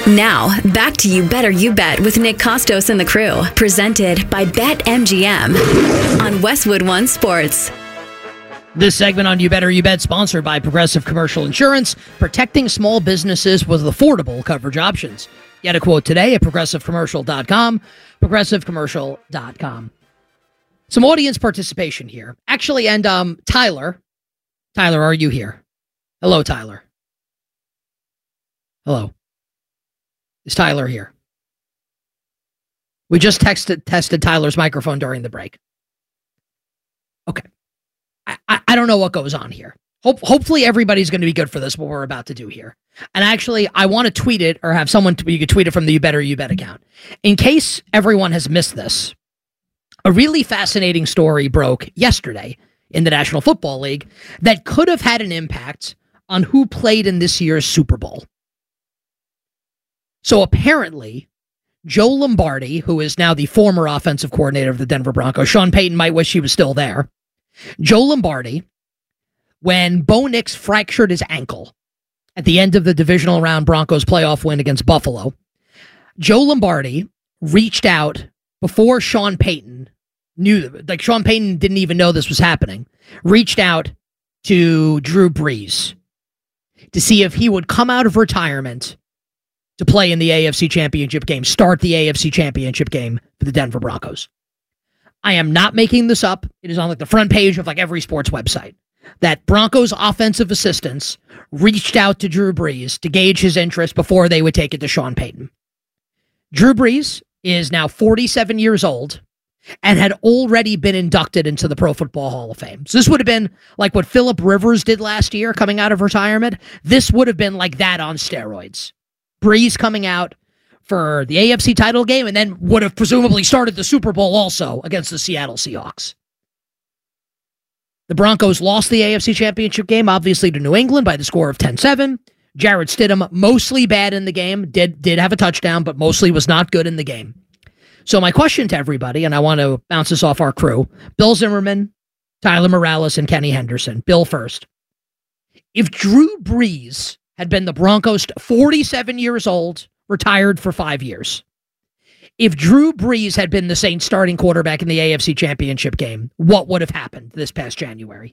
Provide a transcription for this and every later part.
Now, back to You Better You Bet with Nick Costos and the crew. Presented by BetMGM on Westwood One Sports. This segment on You Better You Bet sponsored by Progressive Commercial Insurance, protecting small businesses with affordable coverage options. Get a quote today at progressivecommercial.com, progressivecommercial.com. Some audience participation here. Actually, and Tyler, are you here? Hello, Tyler. Hello. Is Tyler here? We just tested Tyler's microphone during the break. Okay. I don't know what goes on here. Hopefully everybody's going to be good for this, what we're about to do here. And actually, I want to tweet it or have someone, you could tweet it from the You Better You Bet account. In case everyone has missed this, a really fascinating story broke yesterday in the National Football League that could have had an impact on who played in this year's Super Bowl. So apparently, Joe Lombardi, who is now the former offensive coordinator of the Denver Broncos, Sean Payton might wish he was still there. Joe Lombardi, when Bo Nix fractured his ankle at the end of the divisional round Broncos playoff win against Buffalo, Joe Lombardi reached out before Sean Payton knew, like Sean Payton didn't even know this was happening, reached out to Drew Brees to see if he would come out of retirement to play in the AFC Championship game, start the AFC Championship game for the Denver Broncos. I am not making this up. It is on like the front page of like every sports website that Broncos offensive assistants reached out to Drew Brees to gauge his interest before they would take it to Sean Payton. Drew Brees is now 47 years old and had already been inducted into the Pro Football Hall of Fame. So this would have been like what Phillip Rivers did last year coming out of retirement. This would have been like that on steroids. Brees coming out for the AFC title game and then would have presumably started the Super Bowl also against the Seattle Seahawks. The Broncos lost the AFC Championship game, obviously, to New England by the score of 10-7. Jarrett Stidham, mostly bad in the game, did have a touchdown, but mostly was not good in the game. So my question to everybody, and I want to bounce this off our crew, Bill Zimmerman, Tyler Morales, and Kenny Henderson. Bill first. If Drew Brees had been the Broncos 47 years old, retired for 5 years. If Drew Brees had been the Saints starting quarterback in the AFC Championship game, what would have happened this past January?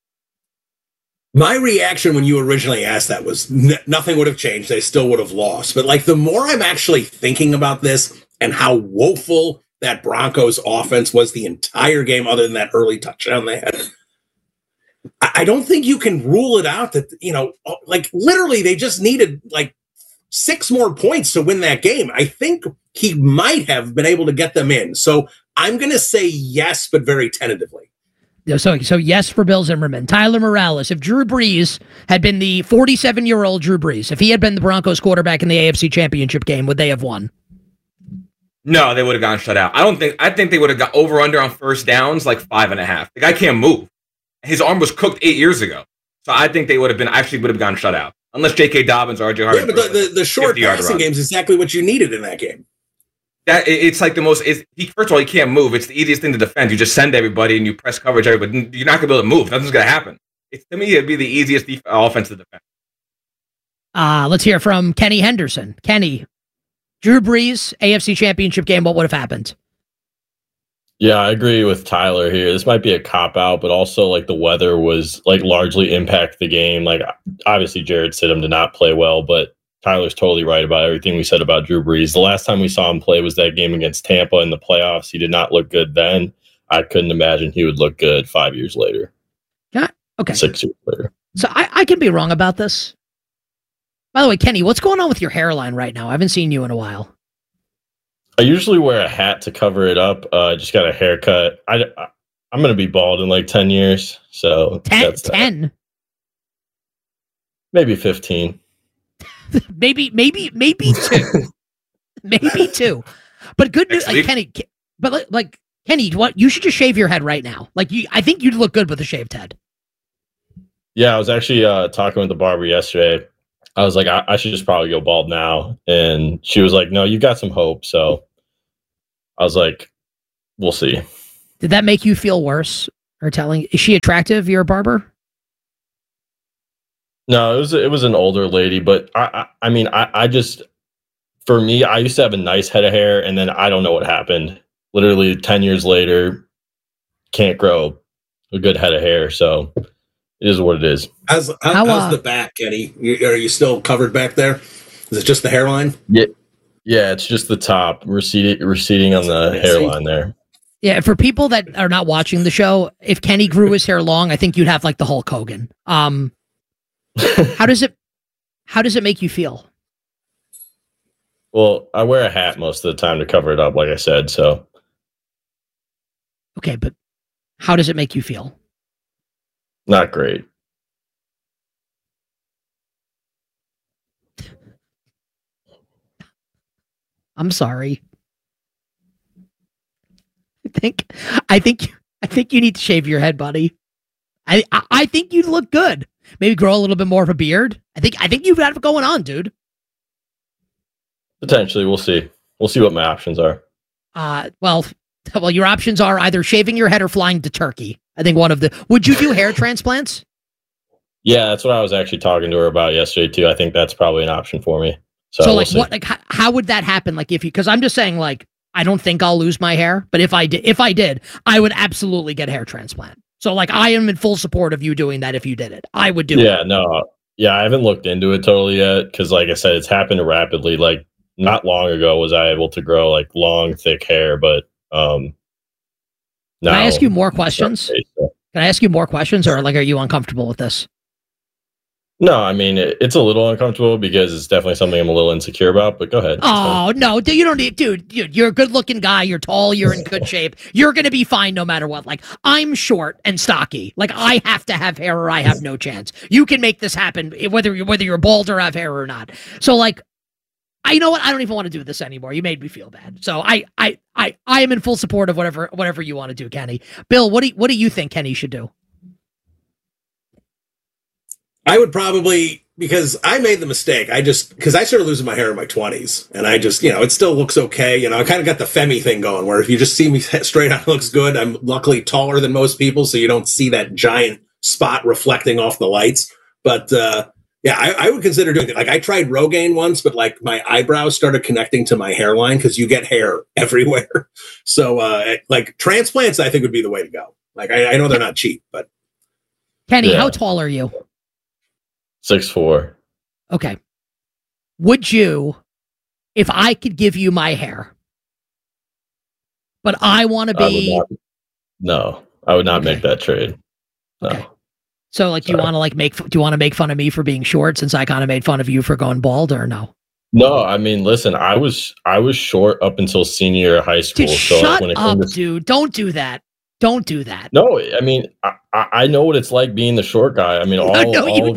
My reaction when you originally asked that was nothing would have changed. They still would have lost. But like the more I'm actually thinking about this and how woeful that Broncos offense was the entire game, other than that early touchdown they had, I don't think you can rule it out that, you know, like literally they just needed like 6 more points to win that game. I think he might have been able to get them in. So I'm going to say yes, but very tentatively. So yes for Bill Zimmerman. Tyler Morales, if Drew Brees had been the 47-year-old Drew Brees, if he had been the Broncos quarterback in the AFC Championship game, would they have won? No, they would have gotten shut out. I think they would have got over under on first downs like 5.5. The guy can't move. His arm was cooked 8 years ago. So I think they would have gotten shut out. Unless J.K. Dobbins or RJ Harden. Yeah, but the short passing game is exactly what you needed in that game. It's like the most. First of all, he can't move. It's the easiest thing to defend. You just send everybody and you press coverage. Everybody, you're not going to be able to move. Nothing's going to happen. To me, it'd be the easiest offense to defend. Let's hear from Kenny Henderson. Kenny, Drew Brees, AFC Championship game, what would have happened? Yeah, I agree with Tyler here. This might be a cop-out, but also like the weather was like largely impact the game. Like obviously Jarrett Stidham did not play well, but Tyler's totally right about everything we said about Drew Brees. The last time we saw him play was that game against Tampa in the playoffs. He did not look good then. I couldn't imagine he would look good 5 years later. Yeah, okay. 6 years later. So I can be wrong about this. By the way, Kenny, what's going on with your hairline right now? I haven't seen you in a while. I usually wear a hat to cover it up. I just got a haircut. I'm going to be bald in like 10 years. So 10? Maybe 15. maybe 2. Maybe 2. But good news, like, Kenny, but like Kenny, what you should just shave your head right now. Like I think you'd look good with a shaved head. Yeah, I was actually talking with the barber yesterday. I was like, I should just probably go bald now. And she was like, no, you've got some hope. So I was like, we'll see. Did that make you feel worse? Or is she attractive, your barber? No, it was an older lady, but I mean, I just for me, I used to have a nice head of hair, and then I don't know what happened. Literally 10 years later, can't grow a good head of hair. So it is what it is. How's the back, Kenny? Are you still covered back there? Is it just the hairline? Yeah, it's just the top receding on the hairline there. Yeah, for people that are not watching the show, if Kenny grew his hair long, I think you'd have like the Hulk Hogan. How does it make you feel? Well, I wear a hat most of the time to cover it up, like I said, so. Okay, but how does it make you feel? Not great. I'm sorry. I think you need to shave your head, buddy. I think you'd look good. Maybe grow a little bit more of a beard. I think you've got it going on, dude. Potentially, we'll see. We'll see what my options are. Well, your options are either shaving your head or flying to Turkey. I think one of the. Would you do hair transplants? Yeah, that's what I was actually talking to her about yesterday too. I think that's probably an option for me. So like, what? Like, how would that happen? Like, if you? Because I'm just saying, like, I don't think I'll lose my hair, but if I did, I would absolutely get a hair transplant. So, like, I am in full support of you doing that. If you did it, I would do it. Yeah, no, yeah, I haven't looked into it totally yet because, like I said, it's happened rapidly. Like, not long ago was I able to grow like long, thick hair, but Can I ask you more questions? Can I ask you more questions, or like, are you uncomfortable with this? No, I mean, it's a little uncomfortable because it's definitely something I'm a little insecure about, but go ahead. Oh, no, you don't need, dude, you're a good looking guy. You're tall. You're in good shape. You're going to be fine no matter what. Like, I'm short and stocky. Like, I have to have hair or I have no chance. You can make this happen whether you're bald or have hair or not. So, like, you know what? I don't even want to do this anymore. You made me feel bad. So I am in full support of whatever you want to do, Kenny. Bill, what do you think Kenny should do? I would probably, because I made the mistake. Because I started losing my hair in my 20s, and I just, it still looks okay. I kind of got the Femi thing going, where if you just see me straight on, it looks good. I'm luckily taller than most people, so you don't see that giant spot reflecting off the lights. But yeah, I would consider doing it. Like, I tried Rogaine once, but like my eyebrows started connecting to my hairline because you get hair everywhere. So like transplants, I think would be the way to go. Like, I know they're not cheap, but. Kenny, how tall are you? 6'4". Okay. Would you, if I could give you my hair, but I want to be. I would not make that trade. No. Okay. So, like, do you want to make fun of me for being short since I kind of made fun of you for going bald, or no? No, I mean, listen, I was short up until senior year of high school. Dude, so shut up, dude! Don't do that. Don't do that. No, I mean, I know what it's like being the short guy. I mean, you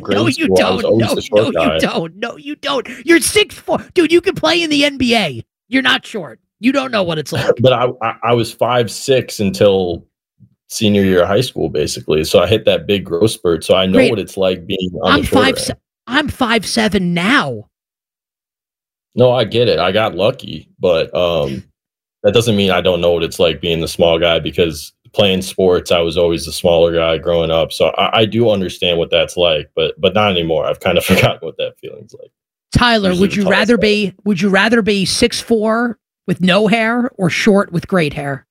don't. No, you don't. You're 6'4", dude. You can play in the NBA. You're not short. You don't know what it's like. But I was 5'6" until senior year of high school, basically. So I hit that big growth spurt. So I know what it's like being on the short end. I'm 5'7" now. No, I get it. I got lucky, but that doesn't mean I don't know what it's like being the small guy, because playing sports, I was always the smaller guy growing up. So I do understand what that's like, but not anymore. I've kind of forgotten what that feeling's like. Tyler, would you rather be 6'4" with no hair or short with great hair?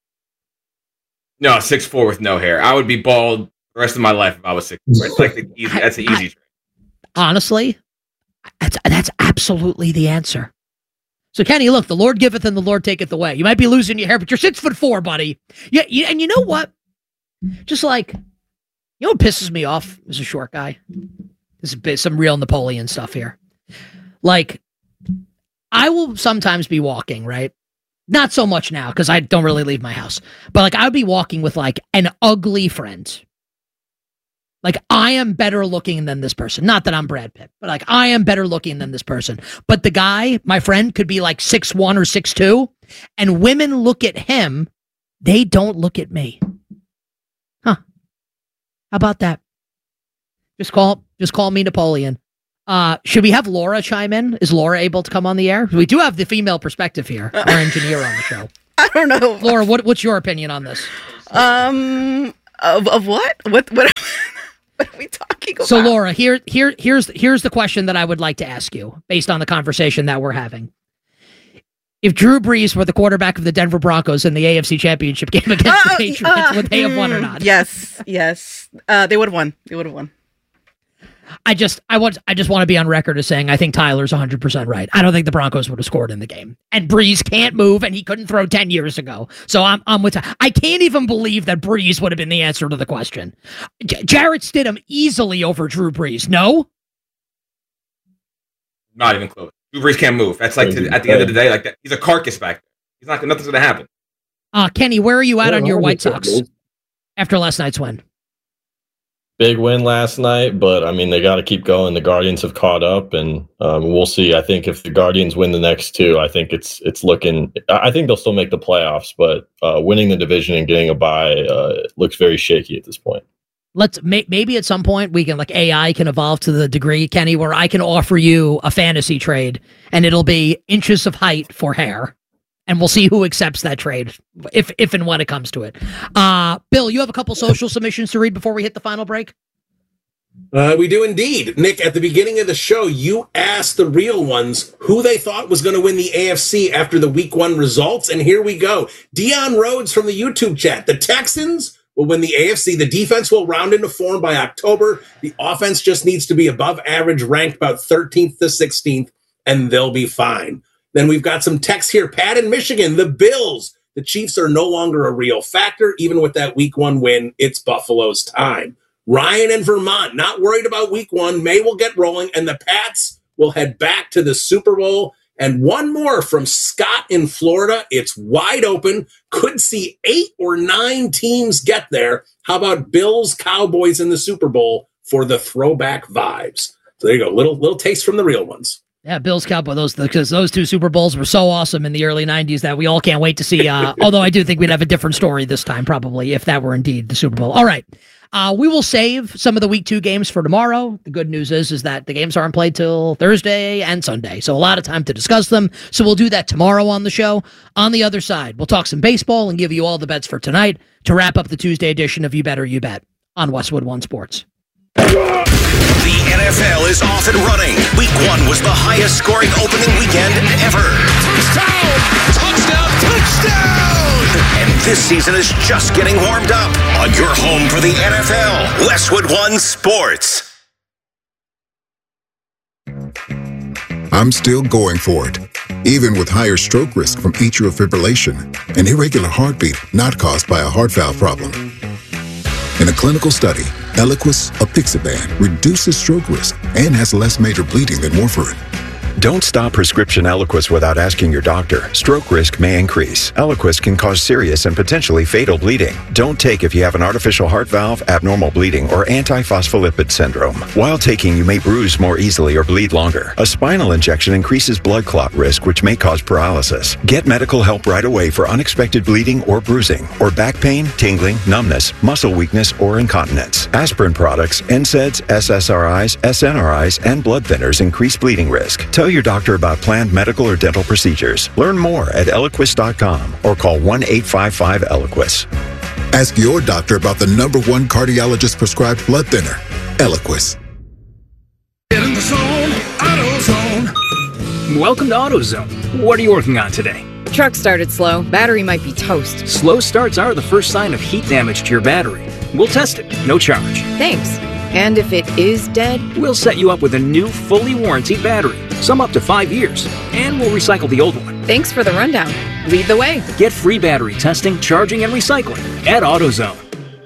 No, 6'4" with no hair. I would be bald the rest of my life if I was 6'4". It's like that's the easy trade. Honestly, that's absolutely the answer. So, Kenny, look, the Lord giveth and the Lord taketh away. You might be losing your hair, but you're 6'4", buddy. Yeah, and you know what? Just like, what pisses me off as a short guy? This is some real Napoleon stuff here. Like, I will sometimes be walking, right? Not so much now, because I don't really leave my house. But, like, I would be walking with, like, an ugly friend. Like, I am better looking than this person. Not that I'm Brad Pitt, but like, I am better looking than this person. But the guy, my friend, could be like 6'1" or 6'2", and women look at him. They don't look at me. Huh. How about that? Just call me Napoleon. Should we have Laura chime in? Is Laura able to come on the air? We do have the female perspective here, our engineer on the show. I don't know. Laura, what's your opinion on this? Of what? What are we talking about? So, Laura, here's the question that I would like to ask you based on the conversation that we're having. If Drew Brees were the quarterback of the Denver Broncos in the AFC Championship game against the Patriots, would they have won or not? Yes. They would have won. I just want to be on record as saying I think Tyler's 100% right. I don't think the Broncos would have scored in the game. And Brees can't move, and he couldn't throw 10 years ago. So I'm with I can't even believe that Brees would have been the answer to the question. Jarrett Stidham easily over Drew Brees. No? Not even close. Drew Brees can't move. That's like at the end of the day, like that. He's a carcass back there. Nothing's going to happen. Kenny, where are you at on your White Sox after last night's win? Big win last night, but I mean, they got to keep going. The Guardians have caught up, and we'll see. I think if the Guardians win the next two, I think it's looking. I think they'll still make the playoffs, but winning the division and getting a bye looks very shaky at this point. Maybe at some point we can AI can evolve to the degree, Kenny, where I can offer you a fantasy trade, and it'll be inches of height for hair. And we'll see who accepts that trade, if and when it comes to it. Bill, you have a couple social submissions to read before we hit the final break? We do indeed. Nick, at the beginning of the show, you asked the real ones who they thought was going to win the AFC after the Week 1 results, and here we go. Dion Rhodes from the YouTube chat. The Texans will win the AFC. The defense will round into form by October. The offense just needs to be above average, ranked about 13th to 16th, and they'll be fine. Then we've got some text here. Pat in Michigan, the Bills. The Chiefs are no longer a real factor. Even with that Week 1 win, it's Buffalo's time. Ryan in Vermont, not worried about Week 1. May will get rolling, and the Pats will head back to the Super Bowl. And one more from Scott in Florida. It's wide open. Could see 8 or 9 teams get there. How about Bills, Cowboys in the Super Bowl for the throwback vibes? So there you go. Little taste from the real ones. Yeah, Bills, Cowboys, because those two Super Bowls were so awesome in the early 90s that we all can't wait to see. Although I do think we'd have a different story this time, probably, if that were indeed the Super Bowl. All right. We will save some of the Week 2 games for tomorrow. The good news is that the games aren't played till Thursday and Sunday, so a lot of time to discuss them. So we'll do that tomorrow on the show. On the other side, we'll talk some baseball and give you all the bets for tonight to wrap up the Tuesday edition of You Better You Bet on Westwood One Sports. The NFL is off and running. Week 1 was the highest scoring opening weekend ever. Touchdown! Touchdown! Touchdown! And this season is just getting warmed up on your home for the NFL, Westwood One Sports. I'm still going for it, even with higher stroke risk from atrial fibrillation, an irregular heartbeat not caused by a heart valve problem. In a clinical study, Eliquis, apixaban, reduces stroke risk and has less major bleeding than warfarin. Don't stop prescription Eliquis without asking your doctor. Stroke risk may increase. Eliquis can cause serious and potentially fatal bleeding. Don't take if you have an artificial heart valve, abnormal bleeding, or antiphospholipid syndrome. While taking, you may bruise more easily or bleed longer. A spinal injection increases blood clot risk, which may cause paralysis. Get medical help right away for unexpected bleeding or bruising, or back pain, tingling, numbness, muscle weakness, or incontinence. Aspirin products, NSAIDs, SSRIs, SNRIs, and blood thinners increase bleeding risk. Tell your doctor about planned medical or dental procedures. Learn more at Eliquis.com or call 1-855-ELIQUIS. Ask your doctor about the #1 cardiologist prescribed blood thinner, Eliquis. Get in the zone, AutoZone. Welcome to AutoZone. What are you working on today? Truck started slow. Battery might be toast. Slow starts are the first sign of heat damage to your battery. We'll test it, no charge. Thanks. And if it is dead? We'll set you up with a new, fully warranted battery, some up to 5 years, and we'll recycle the old one. Thanks for the rundown. Lead the way. Get free battery testing, charging, and recycling at AutoZone.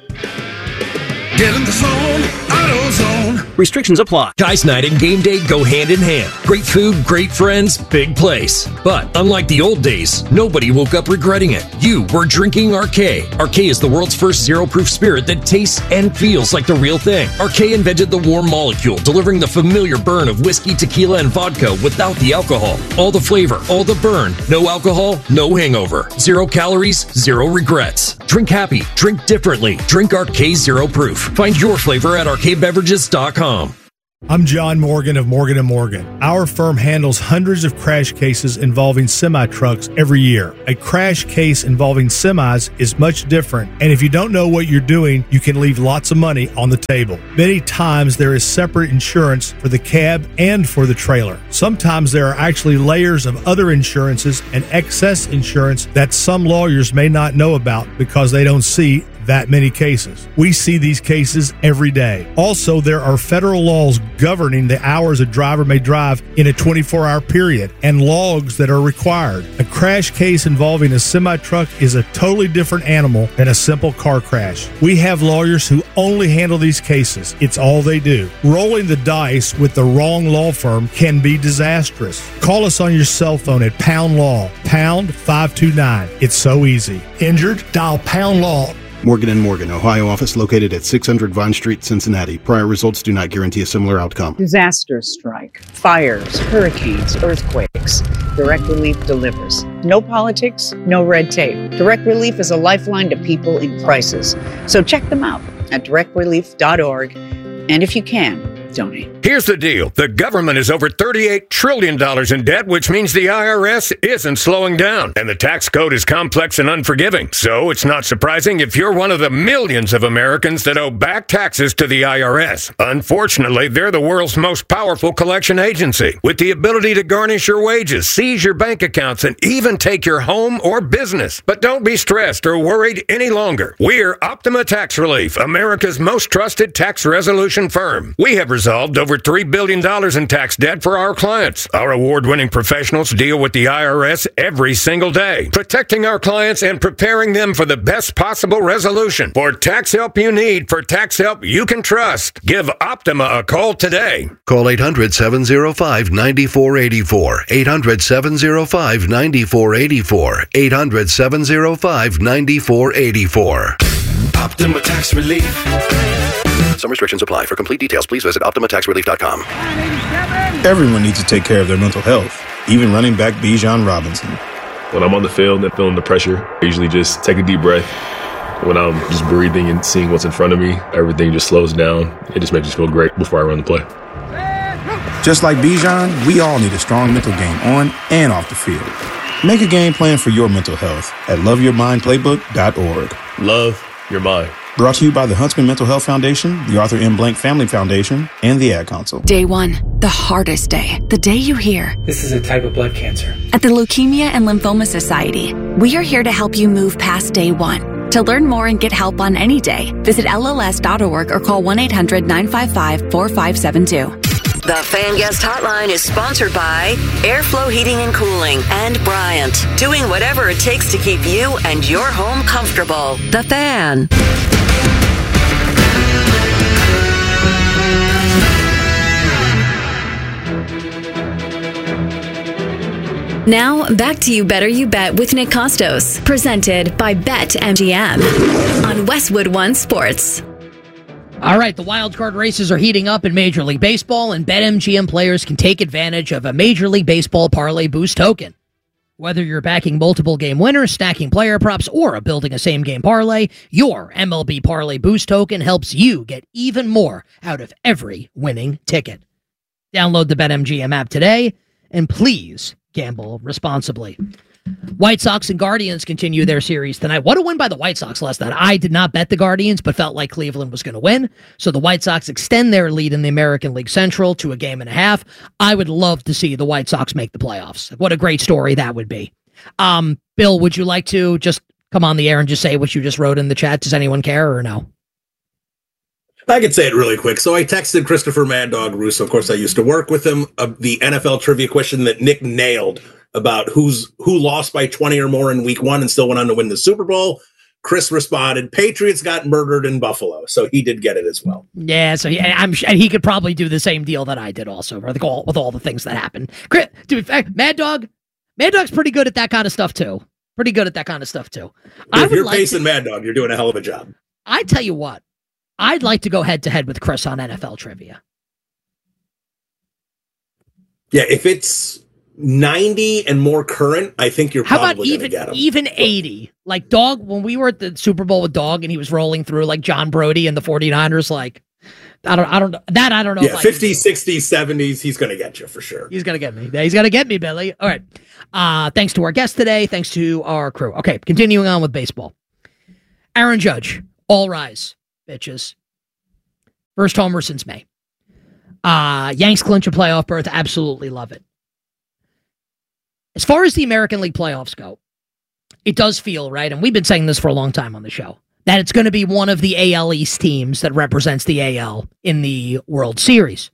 Get in the zone, AutoZone. Restrictions apply. Guys Night and game day go hand in hand. Great food, great friends, big place. But unlike the old days, nobody woke up regretting it. You were drinking Arcade. Arcade is the world's first zero-proof spirit that tastes and feels like the real thing. Arcade invented the warm molecule, delivering the familiar burn of whiskey, tequila, and vodka without the alcohol. All the flavor, all the burn. No alcohol, no hangover. 0 calories, 0 regrets. Drink happy, drink differently. Drink Arcade Zero Proof. Find your flavor at arcadebeverages.com. I'm John Morgan of Morgan & Morgan. Our firm handles hundreds of crash cases involving semi-trucks every year. A crash case involving semis is much different, and if you don't know what you're doing, you can leave lots of money on the table. Many times there is separate insurance for the cab and for the trailer. Sometimes there are actually layers of other insurances and excess insurance that some lawyers may not know about because they don't see that many cases. We see these cases every day. Also, there are federal laws governing the hours a driver may drive in a 24-hour period and logs that are required. A crash case involving a semi-truck is a totally different animal than a simple car crash. We have lawyers who only handle these cases. It's all they do. Rolling the dice with the wrong law firm can be disastrous. Call us on your cell phone at Pound Law, pound 529. It's so easy. Injured? Dial Pound Law. Morgan & Morgan, Ohio office located at 600 Vine Street, Cincinnati. Prior results do not guarantee a similar outcome. Disasters strike, fires, hurricanes, earthquakes. Direct Relief delivers. No politics, no red tape. Direct Relief is a lifeline to people in crisis. So check them out at directrelief.org. And if you can, donate. Here's the deal. The government is over $38 trillion in debt, which means the IRS isn't slowing down. And the tax code is complex and unforgiving. So it's not surprising if you're one of the millions of Americans that owe back taxes to the IRS. Unfortunately, they're the world's most powerful collection agency, with the ability to garnish your wages, seize your bank accounts, and even take your home or business. But don't be stressed or worried any longer. We're Optima Tax Relief, America's most trusted tax resolution firm. We have resolved over $3 billion in tax debt for our clients. Our award-winning professionals deal with the IRS every single day, protecting our clients and preparing them for the best possible resolution. For tax help you need, for tax help you can trust, give Optima a call today. Call 800-705-9484. 800-705-9484. 800-705-9484. Optima Tax Relief. Some restrictions apply. For complete details, please visit OptimaTaxRelief.com. Everyone needs to take care of their mental health, even running back Bijan Robinson. When I'm on the field and feeling the pressure, I usually just take a deep breath. When I'm just breathing and seeing what's in front of me, everything just slows down. It just makes me feel great before I run the play. Just like Bijan, we all need a strong mental game on and off the field. Make a game plan for your mental health at loveyourmindplaybook.org. Love your mind. Brought to you by the Huntsman Mental Health Foundation, the Arthur M. Blank Family Foundation, and the Ad Council. Day one, the hardest day. The day you hear, "This is a type of blood cancer." At the Leukemia and Lymphoma Society, we are here to help you move past day one. To learn more and get help on any day, visit LLS.org or call 1-800-955-4572. The Fan Guest Hotline is sponsored by Airflow Heating and Cooling and Bryant, doing whatever it takes to keep you and your home comfortable. The Fan. Now, back to You Better You Bet with Nick Costos, presented by BetMGM on Westwood One Sports. All right, the wild card races are heating up in Major League Baseball, and BetMGM players can take advantage of a Major League Baseball parlay boost token. Whether you're backing multiple game winners, stacking player props, or building a same-game parlay, your MLB Parlay Boost token helps you get even more out of every winning ticket. Download the BetMGM app today, and please gamble responsibly. White Sox and Guardians continue their series tonight. What a win by the White Sox last night. I did not bet the Guardians, but felt like Cleveland was going to win. So the White Sox extend their lead in the American League Central to a game and a half. I would love to see the White Sox make the playoffs. What a great story that would be. Bill, would you like to just come on the air and just say what you just wrote in the chat? Does anyone care or no? I could say it really quick. So I texted Christopher Mad Dog Russo. Of course, I used to work with him. The NFL trivia question that Nick nailed about who lost by 20 or more in week one and still went on to win the Super Bowl. Chris responded, Patriots got murdered in Buffalo. So he did get it as well. Yeah, so I'm sure he could probably do the same deal that I did also, with all the things that happened. Dude, in fact, Mad Dog's pretty good at that kind of stuff too. If you're facing Mad Dog, you're doing a hell of a job. I tell you what, I'd like to go head-to-head with Chris on NFL trivia. Yeah, if it's 90 and more current, I think you're probably going to get him. Even 80? Like Dog, when we were at the Super Bowl with Dog and he was rolling through like John Brody and the 49ers, like, I don't know. I don't know. Yeah, 50s, 60s, 70s. He's going to get you for sure. He's going to get me. He's going to get me, Billy. All right. Thanks to our guest today. Thanks to our crew. Okay, continuing on with baseball. Aaron Judge, all rise, bitches. First homer since May. Yanks clinch a playoff berth. Absolutely love it. As far as the American League playoffs go, it does feel, right, and we've been saying this for a long time on the show, that it's going to be one of the AL East teams that represents the AL in the World Series.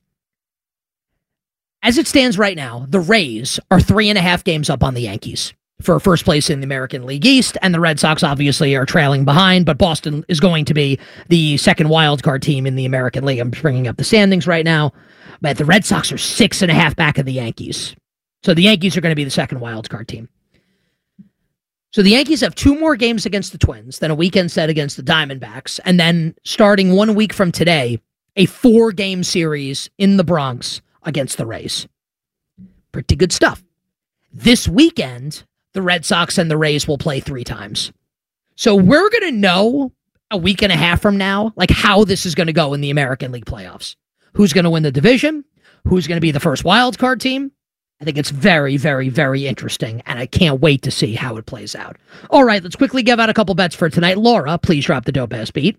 As it stands right now, the Rays are 3.5 games up on the Yankees for first place in the American League East, and the Red Sox obviously are trailing behind, but Boston is going to be the second wildcard team in the American League. I'm bringing up the standings right now, but the Red Sox are 6.5 back of the Yankees. So the Yankees are going to be the second wildcard team. So the Yankees have 2 more games against the Twins, then a weekend set against the Diamondbacks, and then starting 1 week from today, a 4-game series in the Bronx against the Rays. Pretty good stuff. This weekend, the Red Sox and the Rays will play 3 times. So we're going to know a week and a half from now, like how this is going to go in the American League playoffs. Who's going to win the division? Who's going to be the first wild card team? I think it's very, very, very interesting, and I can't wait to see how it plays out. All right, let's quickly give out a couple bets for tonight. Laura, please drop the dope-ass beat.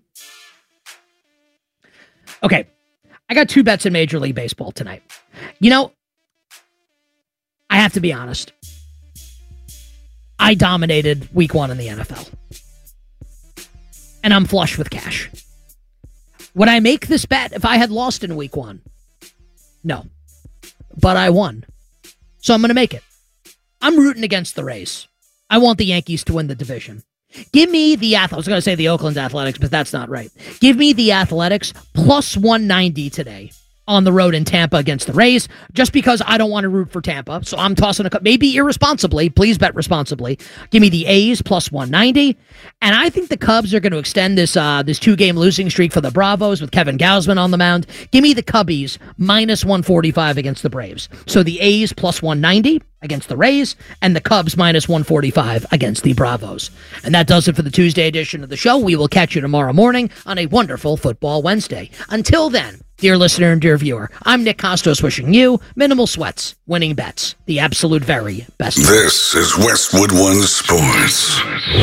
Okay, I got 2 bets in Major League Baseball tonight. You know, I have to be honest. I dominated Week 1 in the NFL. And I'm flush with cash. Would I make this bet if I had lost in Week 1? No. But I won. So I'm going to make it. I'm rooting against the Rays. I want the Yankees to win the division. Give me the I was going to say the Oakland Athletics, but that's not right. Give me the Athletics plus 190 today on the road in Tampa against the Rays, just because I don't want to root for Tampa. So I'm tossing maybe irresponsibly. Please bet responsibly. Give me the A's plus 190. And I think the Cubs are going to extend this 2-game losing streak for the Bravos with Kevin Gausman on the mound. Give me the Cubbies minus 145 against the Braves. So the A's plus 190 against the Rays, and the Cubs minus 145 against the Bravos. And that does it for the Tuesday edition of the show. We will catch you tomorrow morning on a wonderful Football Wednesday. Until then, dear listener and dear viewer, I'm Nick Kostos wishing you minimal sweats, winning bets, the absolute very best. This is Westwood One Sports.